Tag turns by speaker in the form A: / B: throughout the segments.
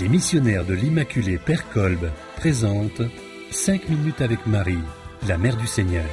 A: Les missionnaires de l'Immaculée Père Kolb présentent 5 minutes avec Marie, la Mère du Seigneur.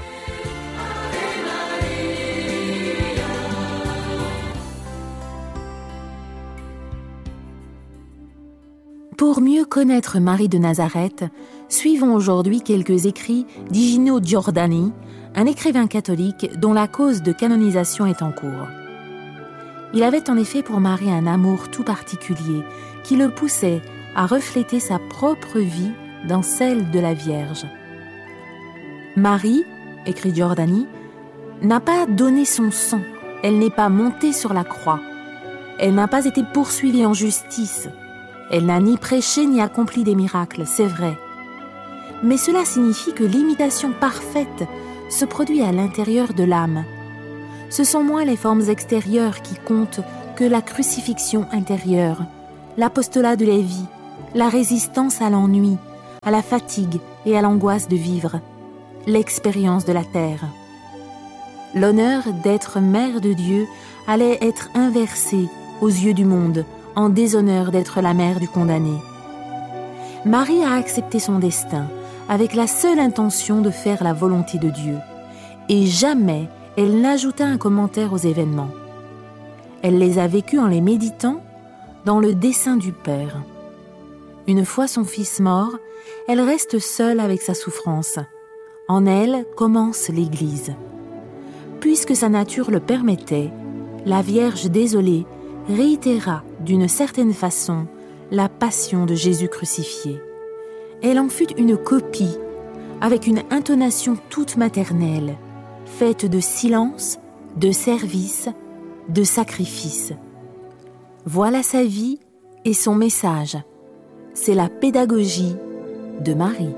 B: Pour mieux connaître Marie de Nazareth, suivons aujourd'hui quelques écrits d'Igino Giordani, un écrivain catholique dont la cause de canonisation est en cours. Il avait en effet pour Marie un amour tout particulier qui le poussait à refléter sa propre vie dans celle de la Vierge. Marie, écrit Giordani, n'a pas donné son sang, elle n'est pas montée sur la croix, elle n'a pas été poursuivie en justice, elle n'a ni prêché ni accompli des miracles, c'est vrai. Mais cela signifie que l'imitation parfaite se produit à l'intérieur de l'âme. Ce sont moins les formes extérieures qui comptent que la crucifixion intérieure, l'apostolat de Lévi, la résistance à l'ennui, à la fatigue et à l'angoisse de vivre, l'expérience de la terre. L'honneur d'être mère de Dieu allait être inversé aux yeux du monde, en déshonneur d'être la mère du condamné. Marie a accepté son destin avec la seule intention de faire la volonté de Dieu, et jamais elle n'ajouta un commentaire aux événements. Elle les a vécus en les méditant dans le dessein du Père. Une fois son fils mort, elle reste seule avec sa souffrance. En elle commence l'Église. Puisque sa nature le permettait, la Vierge désolée réitéra d'une certaine façon la passion de Jésus crucifié. Elle en fut une copie, avec une intonation toute maternelle, faite de silence, de service, de sacrifice. Voilà sa vie et son message. C'est la pédagogie de Marie.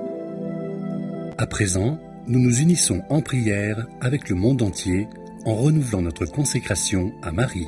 A: À présent, nous nous unissons en prière avec le monde entier en renouvelant notre consécration à Marie.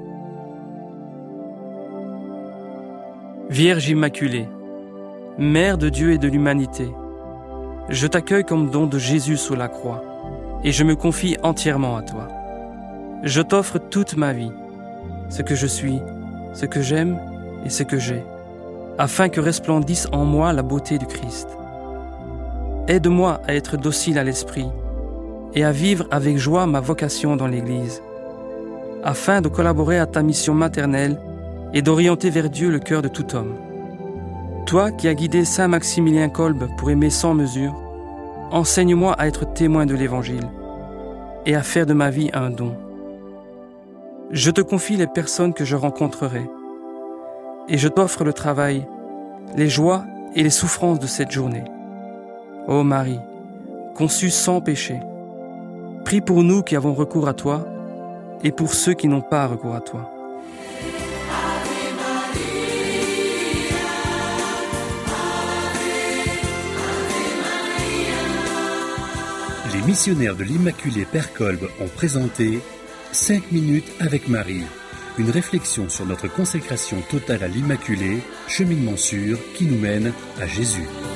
C: Vierge Immaculée, Mère de Dieu et de l'humanité, je t'accueille comme don de Jésus sous la croix et je me confie entièrement à toi. Je t'offre toute ma vie, ce que je suis, ce que j'aime et ce que j'ai, afin que resplendisse en moi la beauté du Christ. Aide-moi à être docile à l'esprit et à vivre avec joie ma vocation dans l'Église, afin de collaborer à ta mission maternelle et d'orienter vers Dieu le cœur de tout homme. Toi qui as guidé Saint Maximilien Kolb pour aimer sans mesure, enseigne-moi à être témoin de l'Évangile et à faire de ma vie un don. Je te confie les personnes que je rencontrerai et je t'offre le travail, les joies et les souffrances de cette journée. Ô Marie, conçue sans péché, prie pour nous qui avons recours à toi et pour ceux qui n'ont pas recours à toi.
A: Les missionnaires de l'Immaculée Père Kolb ont présenté 5 minutes avec Marie, une réflexion sur notre consécration totale à l'Immaculée, cheminement sûr qui nous mène à Jésus.